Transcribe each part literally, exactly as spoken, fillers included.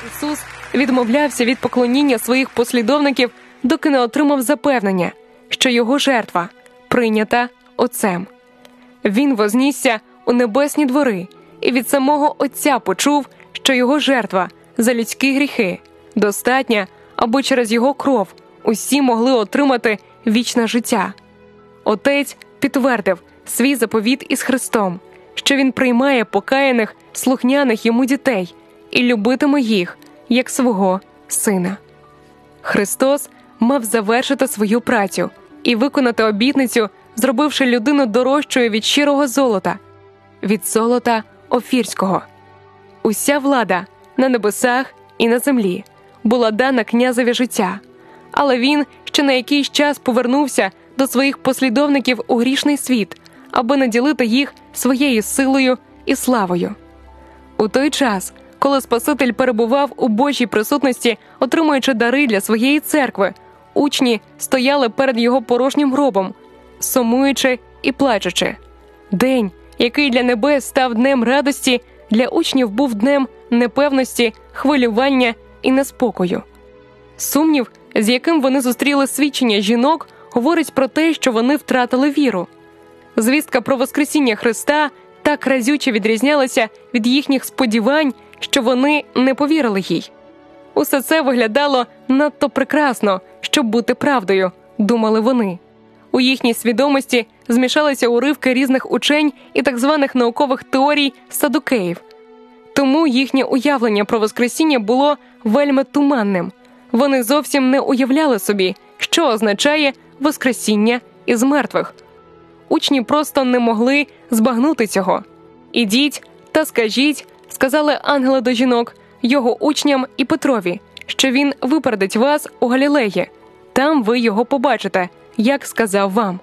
Ісус відмовлявся від поклоніння своїх послідовників, доки не отримав запевнення, що його жертва прийнята Отцем. Він вознісся у небесні двори і від самого Отця почув, що його жертва за людські гріхи достатня, аби через його кров усі могли отримати вічне життя. Отець підтвердив свій заповіт із Христом, що він приймає покаяних, слухняних йому дітей і любитиме їх, як свого сина. Христос мав завершити свою працю і виконати обітницю, зробивши людину дорожчою від щирого золота, від золота Офірського. Уся влада на небесах і на землі була дана князеві життя, але він ще на якийсь час повернувся до своїх послідовників у грішний світ, аби наділити їх своєю силою і славою. У той час, коли Спаситель перебував у Божій присутності, отримуючи дари для своєї церкви, учні стояли перед його порожнім гробом, сумуючи і плачучи. День, який для небес став днем радості, для учнів був днем непевності, хвилювання і неспокою. Сумнів, з яким вони зустріли свідчення жінок, говорить про те, що вони втратили віру. Звістка про Воскресіння Христа так разюче відрізнялася від їхніх сподівань, що вони не повірили їй. Усе це виглядало надто прекрасно, щоб бути правдою, думали вони. У їхній свідомості змішалися уривки різних учень і так званих наукових теорій садукеїв. Тому їхнє уявлення про Воскресіння було вельми туманним. Вони зовсім не уявляли собі, що означає Воскресіння із мертвих. Учні просто не могли збагнути цього. «Ідіть та скажіть», – сказали ангели до жінок, його учням і Петрові, що він випередить вас у Галілеї. Там ви його побачите, як сказав вам.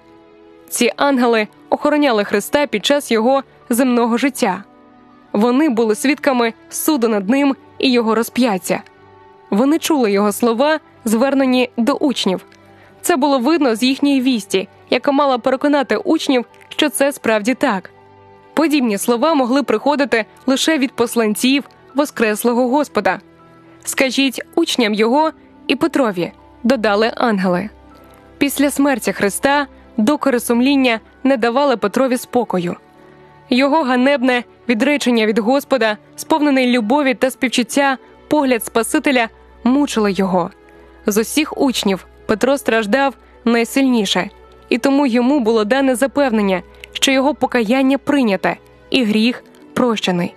Ці ангели охороняли Христа під час його земного життя. Вони були свідками суду над ним і його розп'яття. Вони чули його слова, звернені до учнів. Це було видно з їхньої вісті, яка мала переконати учнів, що це справді так. Подібні слова могли приходити лише від посланців Воскреслого Господа. «Скажіть учням його і Петрові», – додали ангели. Після смерті Христа докори сумління не давали Петрові спокою. Його ганебне відречення від Господа, сповнений любові та співчуття, погляд Спасителя мучили його. З усіх учнів Петро страждав найсильніше, і тому йому було дане запевнення, що його покаяння прийняте і гріх прощений.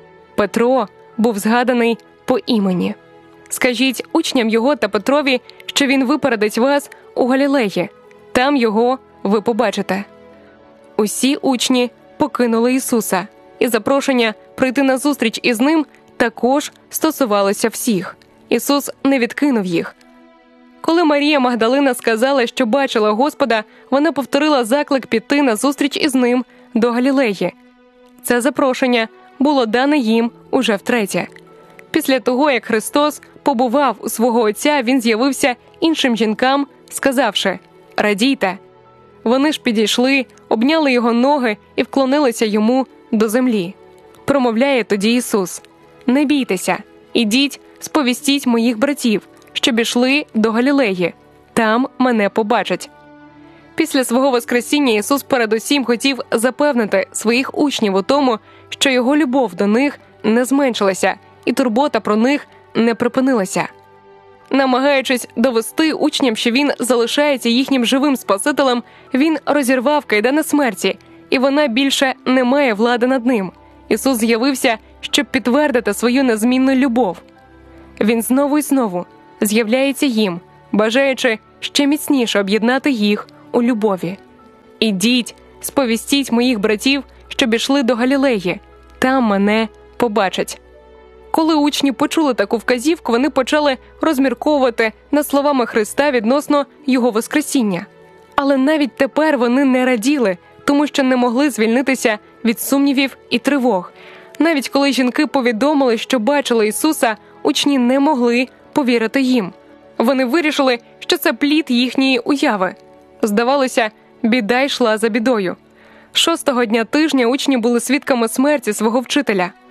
Петро був згаданий по імені. «Скажіть учням його та Петрові, що він випередить вас у Галілеї. Там його ви побачите». Усі учні покинули Ісуса, і запрошення прийти на зустріч із ним також стосувалося всіх. Ісус не відкинув їх. Коли Марія Магдалина сказала, що бачила Господа, вона повторила заклик піти на зустріч із ним до Галілеї. Це запрошення було дане їм уже втретє. Після того, як Христос побував у свого Отця, він з'явився іншим жінкам, сказавши «Радійте». Вони ж підійшли, обняли його ноги і вклонилися йому до землі. Промовляє тоді Ісус: «Не бійтеся, ідіть, сповістіть моїх братів, щоб ішли до Галілеї, там мене побачать». Після свого Воскресіння Ісус передусім хотів запевнити своїх учнів у тому, що його любов до них не зменшилася і турбота про них не припинилася. Намагаючись довести учням, що він залишається їхнім живим Спасителем, він розірвав кайдани смерті, і вона більше не має влади над ним. Ісус з'явився, щоб підтвердити свою незмінну любов. Він знову і знову з'являється їм, бажаючи ще міцніше об'єднати їх у любові. «Ідіть, сповістіть моїх братів, щоб ішли до Галілеї, там мене побачать». Коли учні почули таку вказівку, вони почали розмірковувати над словами Христа відносно Його Воскресіння. Але навіть тепер вони не раділи, тому що не могли звільнитися від сумнівів і тривог. Навіть коли жінки повідомили, що бачили Ісуса, учні не могли повірити їм. Вони вирішили, що це плід їхньої уяви. Здавалося, біда йшла за бідою. Шостого дня тижня учні були свідками смерті свого вчителя.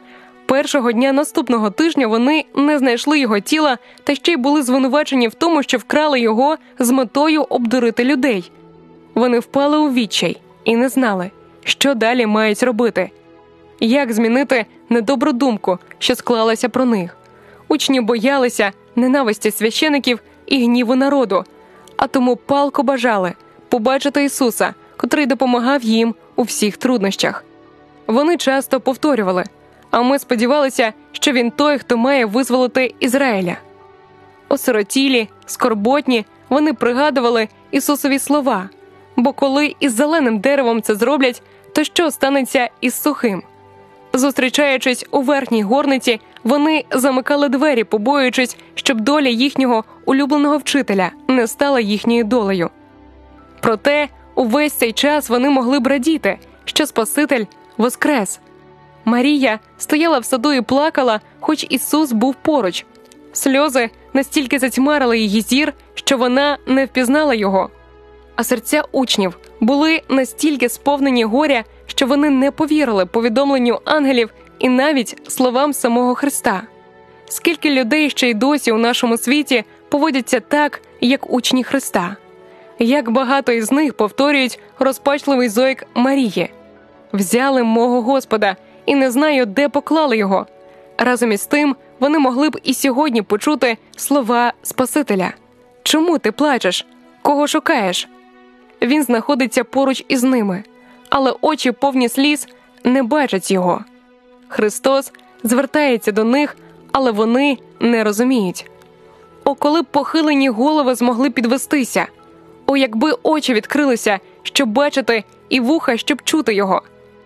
Першого дня наступного тижня вони не знайшли його тіла та ще й були звинувачені в тому, що вкрали його з метою обдурити людей. Вони впали у відчай і не знали, що далі мають робити. Як змінити недобру думку, що склалася про них? Учні боялися ненависті священиків і гніву народу, а тому палко бажали побачити Ісуса, котрий допомагав їм у всіх труднощах. Вони часто повторювали: «А ми сподівалися, що він той, хто має визволити Ізраїля». Осиротілі, скорботні, вони пригадували Ісусові слова, бо коли із зеленим деревом це зроблять, то що станеться із сухим? Зустрічаючись у верхній горниці, вони замикали двері, побоюючись, щоб доля їхнього улюбленого вчителя не стала їхньою долею. Проте увесь цей час вони могли б радіти, що Спаситель воскрес. Марія стояла в саду і плакала, хоч Ісус був поруч. Сльози настільки затьмарили її зір, що вона не впізнала його. А серця учнів були настільки сповнені горя, що вони не повірили повідомленню ангелів і навіть словам самого Христа. Скільки людей ще й досі у нашому світі поводяться так, як учні Христа? Як багато із них повторюють розпачливий зойк Марії: «Взяли мого Господа, і не знаю, де поклали його». Разом із тим, вони могли б і сьогодні почути слова Спасителя: «Чому ти плачеш? Кого шукаєш?» Він знаходиться поруч із ними, але очі повні сліз не бачать його. Христос звертається до них, але вони не розуміють. О, коли б похилені голови змогли підвестися! О, якби очі відкрилися, щоб бачити, і вуха, щоб чути його!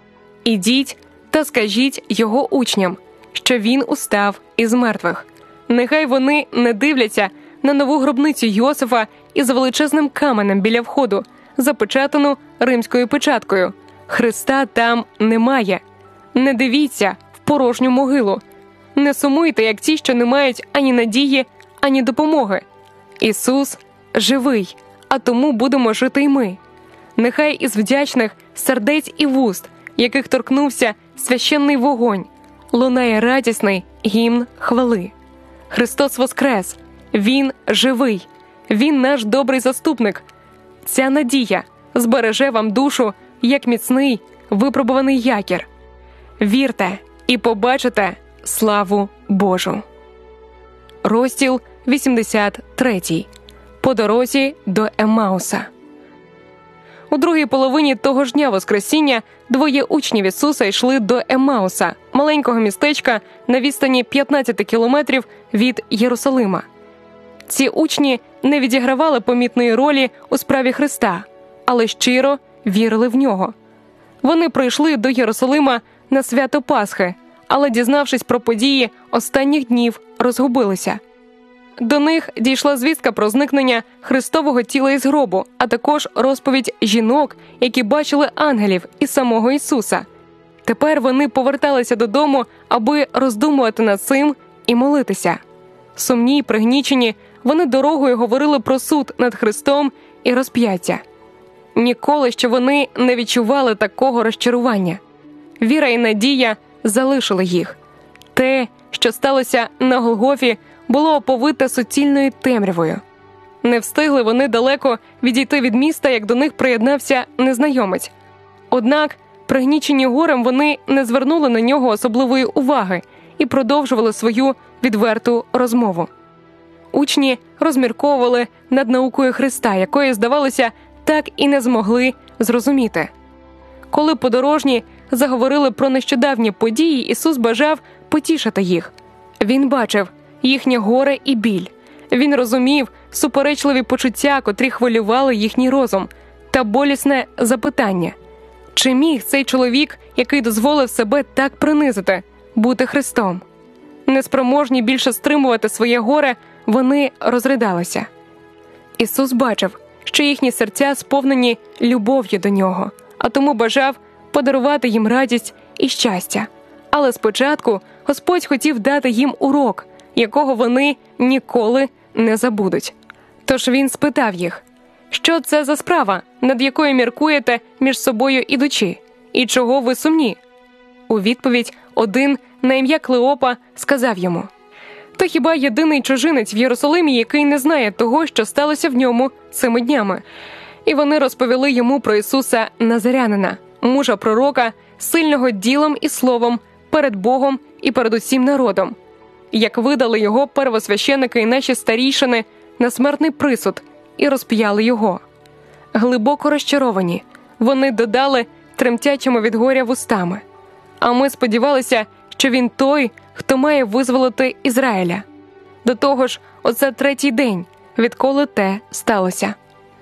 Ідіть та скажіть його учням, що він устав із мертвих. Нехай вони не дивляться на нову гробницю Йосифа із величезним каменем біля входу, запечатану римською печаткою. Христа там немає. Не дивіться в порожню могилу. Не сумуйте, як ті, що не мають ані надії, ані допомоги. Ісус живий, а тому будемо жити й ми. Нехай із вдячних сердець і вуст, яких торкнувся священний вогонь, лунає радісний гімн хвали. Христос воскрес! Він живий! Він наш добрий заступник! Ця надія збереже вам душу, як міцний, випробуваний якір. Вірте і побачите славу Божу. Розділ вісімдесят три. По дорозі до Еммауса. У другій половині того ж дня Воскресіння двоє учнів Ісуса йшли до Еммауса, маленького містечка на відстані п'ятнадцять кілометрів від Єрусалима. Ці учні не відігравали помітної ролі у справі Христа, але щиро вірили в Нього. Вони прийшли до Єрусалима на свято Пасхи, але, дізнавшись про події останніх днів, розгубилися. До них дійшла звістка про зникнення Христового тіла із гробу, а також розповідь жінок, які бачили ангелів і самого Ісуса. Тепер вони поверталися додому, аби роздумувати над цим і молитися. Сумні й пригнічені, вони дорогою говорили про суд над Христом і розп'яття. Ніколи ще вони не відчували такого розчарування. Віра і надія залишили їх. Те, що сталося на Голгофі, було оповите суцільною темрявою. Не встигли вони далеко відійти від міста, як до них приєднався незнайомець. Однак, пригнічені горем, вони не звернули на нього особливої уваги і продовжували свою відверту розмову. Учні розмірковували над наукою Христа, якої, здавалося, так і не змогли зрозуміти. Коли подорожні заговорили про нещодавні події, Ісус бажав потішити їх. Він бачив їхнє горе і біль. Він розумів суперечливі почуття, котрі хвилювали їхній розум, та болісне запитання: чи міг цей чоловік, який дозволив себе так принизити, бути Христом? Неспроможні більше стримувати своє горе, вони розридалися. Ісус бачив, що їхні серця сповнені любов'ю до Нього, а тому бажав подарувати їм радість і щастя. Але спочатку Господь хотів дати їм урок, якого вони ніколи не забудуть. Тож він спитав їх: що це за справа, над якою міркуєте між собою ідучи? І чого ви сумні? У відповідь один на ім'я Клеопа сказав йому: «Ти хіба єдиний чужинець в Єрусалимі, який не знає того, що сталося в ньому цими днями?» І вони розповіли йому про Ісуса Назарянина, мужа пророка, сильного ділом і словом перед Богом і перед усім народом, як видали його первосвященики і наші старійшини на смертний присуд і розп'яли його. Глибоко розчаровані, вони додали тремтячими від горя вустами: «А ми сподівалися, що він той, хто має визволити Ізраїля. До того ж, оце третій день, відколи те сталося».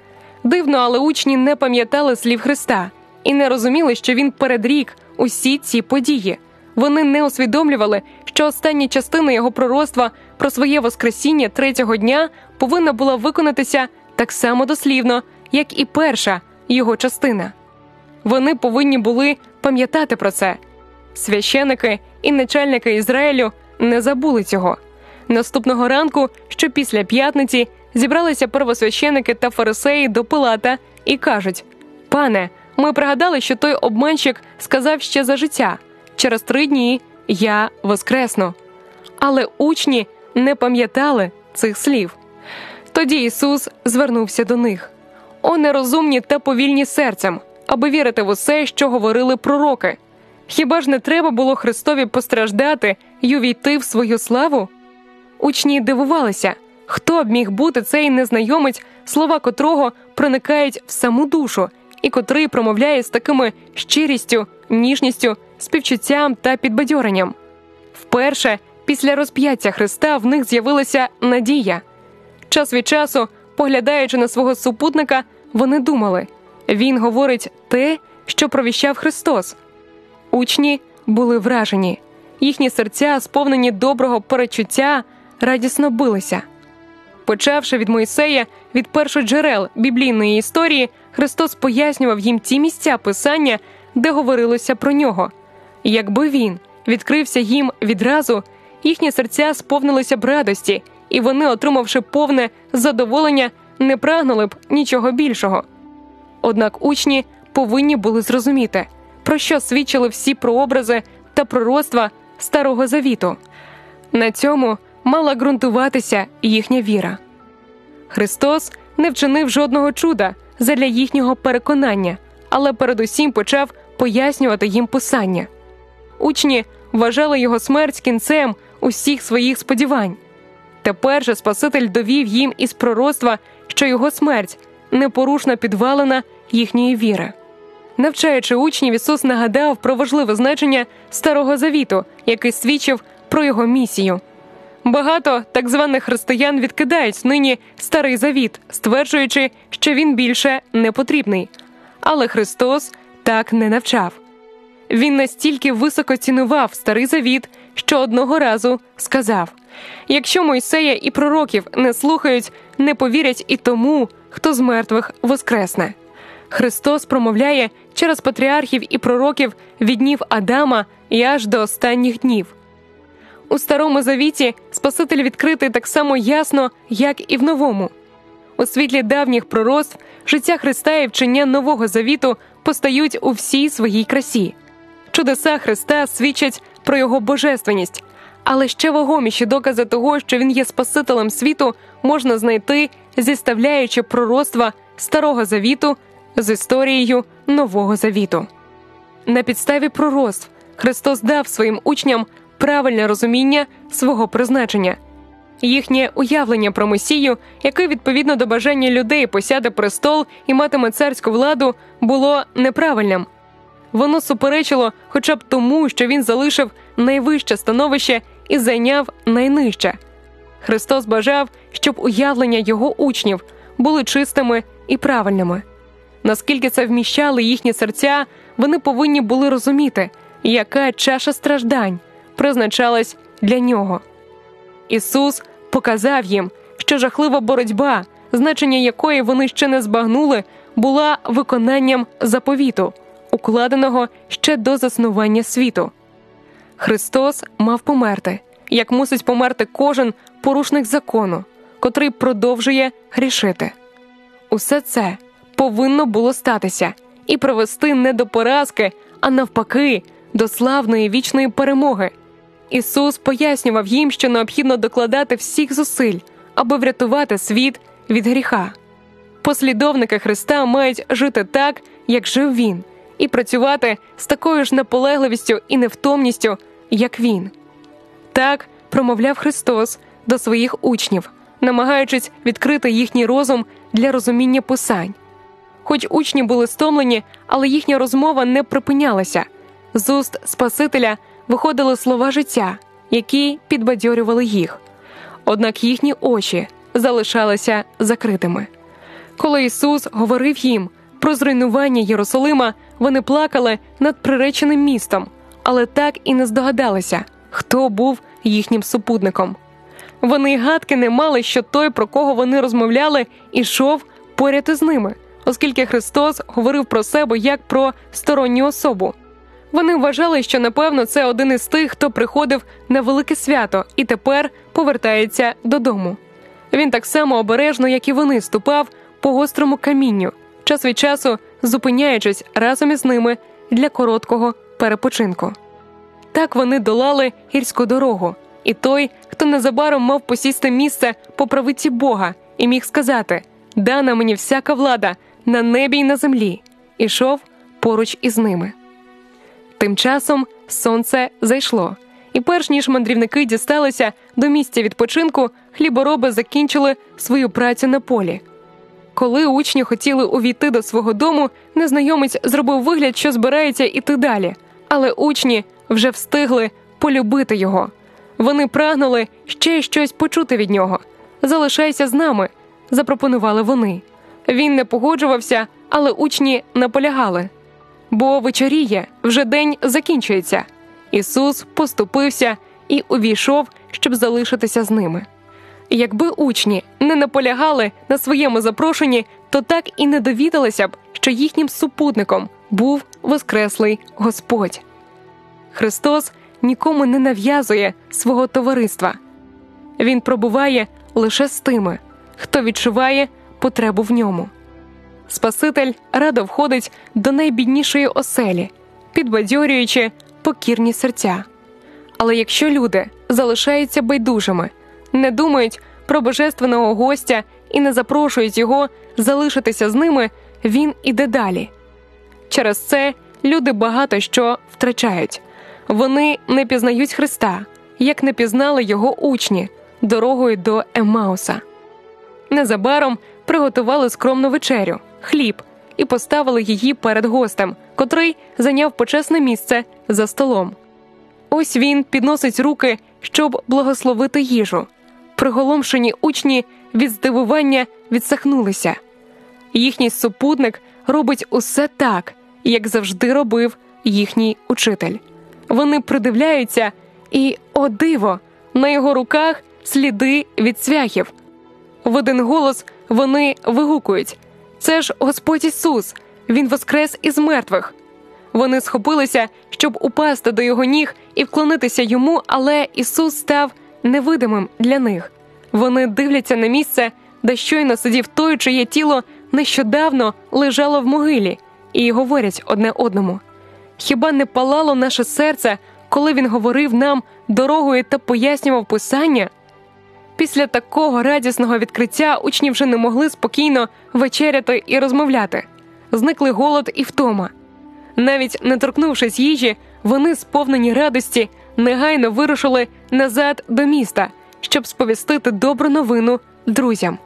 Дивно, але учні не пам'ятали слів Христа і не розуміли, що він передрік усі ці події. Вони не усвідомлювали, що остання частина його пророцтва про своє воскресіння третього дня повинна була виконатися так само дослівно, як і перша його частина. Вони повинні були пам'ятати про це. Священики і начальники Ізраїлю не забули цього. Наступного ранку, що після п'ятниці, зібралися первосвященики та фарисеї до Пилата і кажуть: «Пане, ми пригадали, що той обманщик сказав ще за життя: через три дні я воскресну». Але учні не пам'ятали цих слів. Тоді Ісус звернувся до них: «О нерозумні та повільні серцем, аби вірити в усе, що говорили пророки! Хіба ж не треба було Христові постраждати й увійти в свою славу?» Учні дивувалися, хто б міг бути цей незнайомець, слова котрого проникають в саму душу, і котрий промовляє з такими щирістю, ніжністю, співчуттям та підбадьоренням. Вперше після розп'яття Христа в них з'явилася надія. Час від часу, поглядаючи на свого супутника, вони думали: він говорить те, що провіщав Христос. Учні були вражені. Їхні серця, сповнені доброго передчуття, радісно билися. Почавши від Мойсея, від першоджерел біблійної історії, Христос пояснював їм ті місця Писання, де говорилося про нього. Якби він відкрився їм відразу, їхні серця сповнилися б радості, і вони, отримавши повне задоволення, не прагнули б нічого більшого. Однак учні повинні були зрозуміти, про що свідчили всі прообрази та пророцтва Старого Завіту. На цьому мала ґрунтуватися їхня віра. Христос не вчинив жодного чуда задля їхнього переконання, але передусім почав пояснювати їм Писання. Учні вважали його смерть кінцем усіх своїх сподівань. Тепер же Спаситель довів їм із пророцтва, що його смерть непорушна підвалина їхньої віри. Навчаючи учнів, Ісус нагадав про важливе значення Старого Завіту, який свідчив про його місію. Багато так званих християн відкидають нині Старий Завіт, стверджуючи, що він більше не потрібний. Але Христос так не навчав. Він настільки високо цінував Старий Завіт, що одного разу сказав: «Якщо Мойсея і пророків не слухають, не повірять і тому, хто з мертвих воскресне». Христос промовляє через патріархів і пророків від днів Адама і аж до останніх днів. У Старому Завіті Спаситель відкритий так само ясно, як і в Новому. У світлі давніх пророцтв життя Христа і вчення Нового Завіту постають у всій своїй красі. Чудеса Христа свідчать про його божественність, але ще вагоміші докази того, що він є Спасителем світу, можна знайти, зіставляючи пророцтва Старого Завіту з історією Нового Завіту. На підставі пророцтв Христос дав своїм учням правильне розуміння свого призначення. Їхнє уявлення про Месію, який відповідно до бажання людей посяде престол і матиме царську владу, було неправильним. Воно суперечило хоча б тому, що він залишив найвище становище і зайняв найнижче. Христос бажав, щоб уявлення його учнів були чистими і правильними. Наскільки це вміщали їхні серця, вони повинні були розуміти, яка чаша страждань призначалась для нього. Ісус показав їм, що жахлива боротьба, значення якої вони ще не збагнули, була виконанням заповіту, укладеного ще до заснування світу. Христос мав померти, як мусить померти кожен порушник закону, котрий продовжує грішити. Усе це повинно було статися і привести не до поразки, а навпаки, до славної вічної перемоги. Ісус пояснював їм, що необхідно докладати всіх зусиль, аби врятувати світ від гріха. Послідовники Христа мають жити так, як жив Він, і працювати з такою ж наполегливістю і невтомністю, як Він. Так промовляв Христос до своїх учнів, намагаючись відкрити їхній розум для розуміння Писань. Хоч учні були стомлені, але їхня розмова не припинялася. З уст Спасителя виходили слова життя, які підбадьорювали їх. Однак їхні очі залишалися закритими. Коли Ісус говорив їм про зруйнування Єрусалима, вони плакали над приреченим містом, але так і не здогадалися, хто був їхнім супутником. Вони й гадки не мали, що той, про кого вони розмовляли, ішов поряд із ними, оскільки Христос говорив про себе як про сторонню особу. Вони вважали, що, напевно, це один із тих, хто приходив на велике свято і тепер повертається додому. Він так само обережно, як і вони, ступав по гострому камінню, час від часу зупиняючись разом із ними для короткого перепочинку. Так вони долали гірську дорогу, і той, хто незабаром мав посісти місце по правиці Бога і міг сказати «Дана мені всяка влада на небі й на землі», ішов поруч із ними. Тим часом сонце зайшло, і перш ніж мандрівники дісталися до місця відпочинку, хлібороби закінчили свою працю на полі. Коли учні хотіли увійти до свого дому, незнайомець зробив вигляд, що збирається іти далі, але учні вже встигли полюбити його. Вони прагнули ще щось почути від нього. «Залишайся з нами», – запропонували вони. Він не погоджувався, але учні наполягали. Бо вечоріє, вже день закінчується. Ісус поступився і увійшов, щоб залишитися з ними. Якби учні не наполягали на своєму запрошенні, то так і не довідалися б, що їхнім супутником був воскреслий Господь. Христос нікому не нав'язує свого товариства. Він пробуває лише з тими, хто відчуває потребу в ньому. Спаситель радо входить до найбіднішої оселі, підбадьорюючи покірні серця. Але якщо люди залишаються байдужими, не думають про божественного гостя і не запрошують його залишитися з ними, він іде далі. Через це люди багато що втрачають. Вони не пізнають Христа, як не пізнали його учні дорогою до Еммауса. Незабаром приготували скромну вечерю – хліб, і поставили її перед гостем, котрий зайняв почесне місце за столом. Ось він підносить руки, щоб благословити їжу. Приголомшені учні від здивування відсахнулися. Їхній супутник робить усе так, як завжди робив їхній учитель. Вони придивляються і, о диво, на його руках сліди від цвяхів. В один голос вони вигукують: «Це ж Господь Ісус! Він воскрес із мертвих!» Вони схопилися, щоб упасти до його ніг і вклонитися йому, але Ісус став невидимим для них. Вони дивляться на місце, де щойно сидів той, чиє тіло нещодавно лежало в могилі, і говорять одне одному: «Хіба не палало наше серце, коли він говорив нам дорогою та пояснював Писання?» Після такого радісного відкриття учні вже не могли спокійно вечеряти і розмовляти. Зникли голод і втома. Навіть не торкнувшись їжі, вони, сповнені радості, негайно вирушили назад до міста, щоб сповістити добру новину друзям.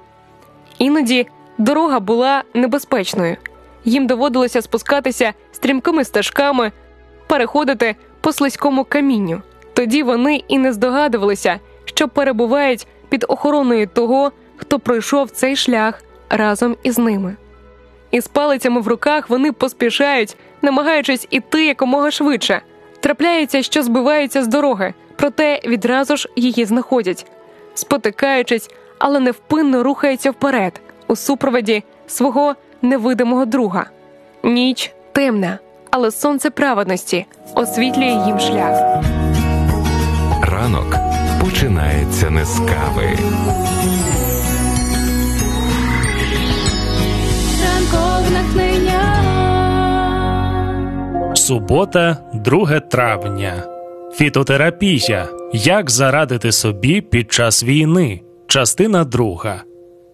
Іноді дорога була небезпечною. Їм доводилося спускатися стрімкими стежками, переходити по слизькому камінню. Тоді вони і не здогадувалися, що перебувають під охороною того, хто пройшов цей шлях разом із ними. Із палицями в руках вони поспішають, намагаючись іти якомога швидше. Трапляється, що збиваються з дороги, проте відразу ж її знаходять. Спотикаючись, але невпинно рухаються вперед, у супроводі свого невидимого друга. Ніч темна, але сонце праведності освітлює їм шлях. Ранок починається не з кави. Субота, друге травня. Фітотерапія. Як зарадити собі під час війни. Частина друга.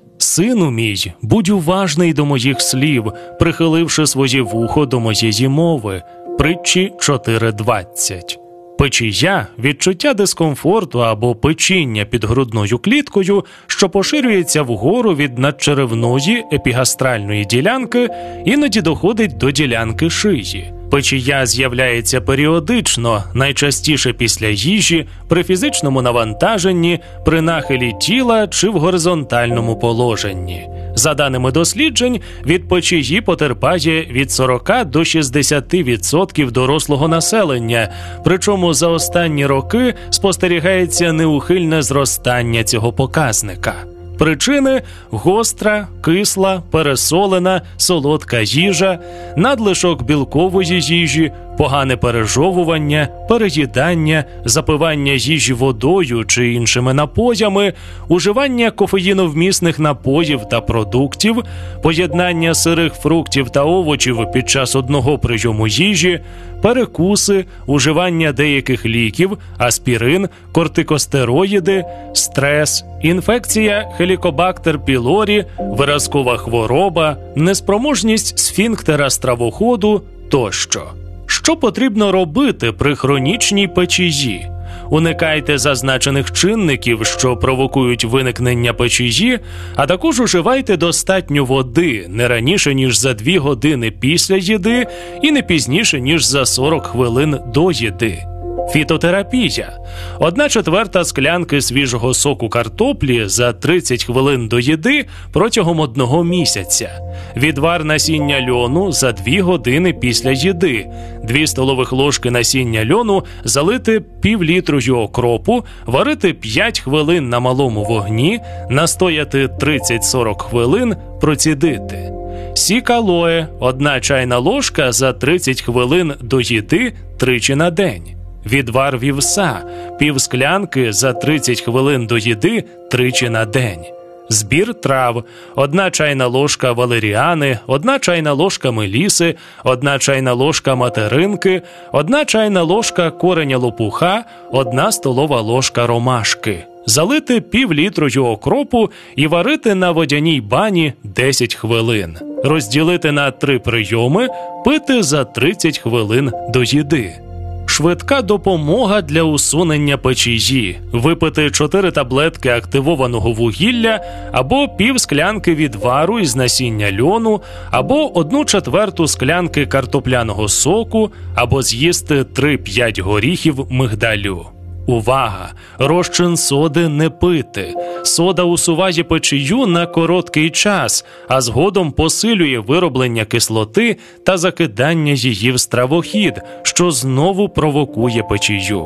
Сину мій, будь уважний до моїх слів, прихиливши своє вухо до моєї мови. Притчі чотири двадцять. Печія – відчуття дискомфорту або печіння під грудною кліткою, що поширюється вгору від надчеревної епігастральної ділянки, іноді доходить до ділянки шиї. Печія з'являється періодично, найчастіше після їжі, при фізичному навантаженні, при нахилі тіла чи в горизонтальному положенні. За даними досліджень, від печії потерпає від сорока до шістдесяти відсотків дорослого населення, причому за останні роки спостерігається неухильне зростання цього показника. Причини – гостра, кисла, пересолена, солодка їжа, надлишок білкової їжі, погане пережовування, переїдання, запивання їжі водою чи іншими напоями, уживання кофеїновмісних напоїв та продуктів, поєднання сирих фруктів та овочів під час одного прийому їжі, перекуси, уживання деяких ліків, аспірин, кортикостероїди, стрес, інфекція Helicobacter pylori, виразкова хвороба, неспроможність сфінктера стравоходу тощо. Що потрібно робити при хронічній печії? Уникайте зазначених чинників, що провокують виникнення печії, а також уживайте достатньо води не раніше, ніж за дві години після їди і не пізніше, ніж за сорок хвилин до їди. Фітотерапія. Одна четверта склянки свіжого соку картоплі за тридцять хвилин до їди протягом одного місяця. Відвар насіння льону за дві години після їди. Дві столових ложки насіння льону залити півлітрою окропу, варити п'ять хвилин на малому вогні, настояти тридцять-сорок хвилин, процідити. Сік алоє – одна чайна ложка за тридцять хвилин до їди тричі на день. Відвар вівса – пів склянки за тридцять хвилин до їди тричі на день. Збір трав – одна чайна ложка валеріани, одна чайна ложка меліси, одна чайна ложка материнки, одна чайна ложка кореня лопуха, одна столова ложка ромашки. Залити півлітрою окропу і варити на водяній бані десять хвилин. Розділити на три прийоми, пити за тридцять хвилин до їди. Швидка допомога для усунення печії. Випити чотири таблетки активованого вугілля або пів склянки відвару із насіння льону, або одну четверту склянки картопляного соку, або з'їсти три-п'ять горіхів мигдалю. Увага! Розчин соди не пити. Сода усуває печію на короткий час, а згодом посилює вироблення кислоти та закидання її в стравохід, що знову провокує печію.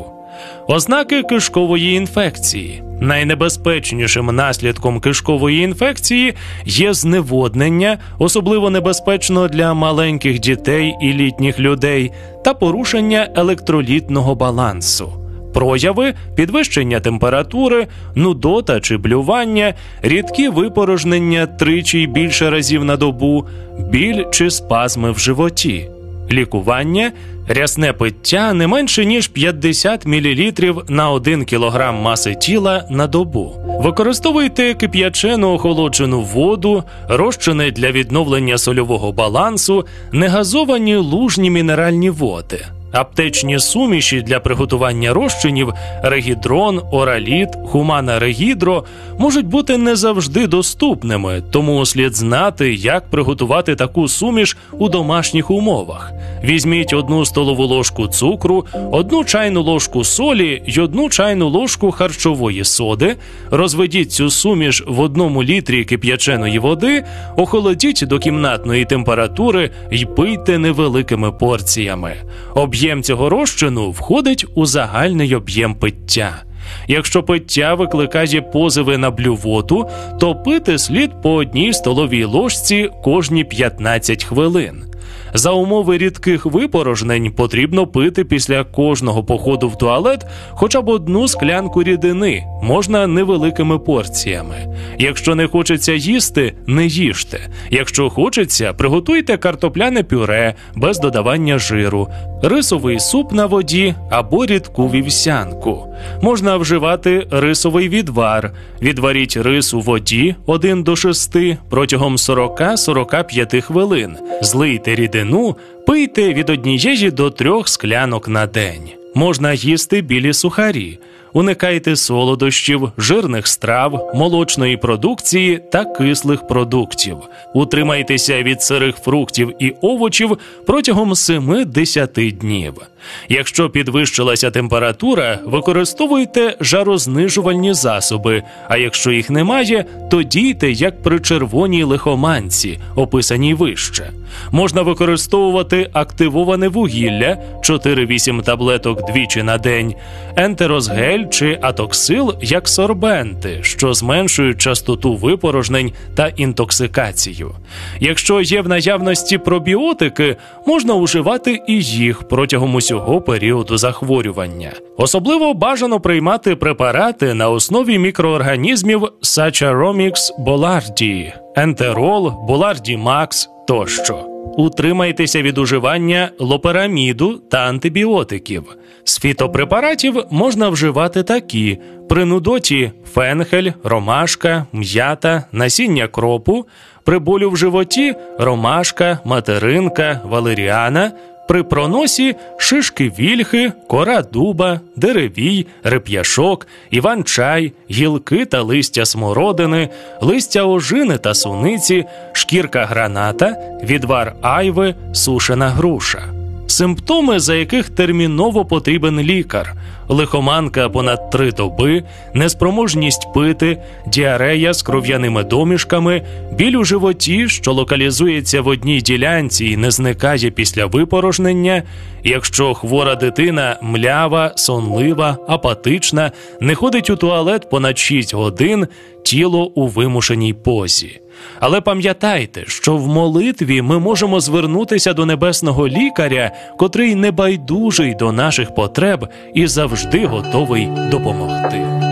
Ознаки кишкової інфекції. Найнебезпечнішим наслідком кишкової інфекції є зневоднення, особливо небезпечно для маленьких дітей і літніх людей, та порушення електролітного балансу. Прояви – підвищення температури, нудота чи блювання, рідкі випорожнення тричі й більше разів на добу, біль чи спазми в животі. Лікування – рясне пиття не менше ніж п'ятдесят мілілітрів на один кілограм маси тіла на добу. Використовуйте кип'ячену охолоджену воду, розчини для відновлення сольового балансу, негазовані лужні мінеральні води. Аптечні суміші для приготування розчинів регідрон, ораліт, хумана регідро можуть бути не завжди доступними, тому слід знати, як приготувати таку суміш у домашніх умовах. Візьміть одну столову ложку цукру, одну чайну ложку солі й одну чайну ложку харчової соди, розведіть цю суміш в одному літрі кип'яченої води, охолодіть до кімнатної температури й пийте невеликими порціями. Об'єм цього розчину входить у загальний об'єм пиття. Якщо пиття викликає позиви на блювоту, то пити слід по одній столовій ложці кожні п'ятнадцять хвилин. За умови рідких випорожнень потрібно пити після кожного походу в туалет хоча б одну склянку рідини, можна невеликими порціями. Якщо не хочеться їсти, не їжте. Якщо хочеться, приготуйте картопляне пюре без додавання жиру, рисовий суп на воді або рідку вівсянку. Можна вживати рисовий відвар. Відваріть рис у воді один до шести протягом сорок до сорока п'яти хвилин. Злийте рідину, пийте від однієї до трьох склянок на день. Можна їсти білі сухарі. Уникайте солодощів, жирних страв, молочної продукції та кислих продуктів. Утримайтеся від сирих фруктів і овочів протягом семи-десяти днів. Якщо підвищилася температура, використовуйте жарознижувальні засоби, а якщо їх немає, то дійте як при червоній лихоманці, описаній вище. Можна використовувати активоване вугілля, чотири-вісім таблеток двічі на день, ентерозгель чи атоксил як сорбенти, що зменшують частоту випорожнень та інтоксикацію. Якщо є в наявності пробіотики, можна вживати і їх протягом усього періоду захворювання. Особливо бажано приймати препарати на основі мікроорганізмів Saccharomyces boulardii, ентерол, Boulardii Max тощо. Утримайтеся від уживання лопераміду та антибіотиків. З фітопрепаратів можна вживати такі: при нудоті фенхель, ромашка, м'ята, насіння кропу, при болю в животі ромашка, материнка, валеріана, при проносі шишки вільхи, кора дуба, деревій, реп'яшок, іван-чай, гілки та листя смородини, листя ожини та суниці, шкірка граната, відвар айви, сушена груша. Симптоми, за яких терміново потрібен лікар: лихоманка понад три доби, неспроможність пити, діарея з кров'яними домішками, біль у животі, що локалізується в одній ділянці і не зникає після випорожнення, якщо хвора дитина млява, сонлива, апатична, не ходить у туалет понад шість годин, тіло у вимушеній позі. Але пам'ятайте, що в молитві ми можемо звернутися до небесного лікаря, котрий небайдужий до наших потреб і завжди готовий допомогти.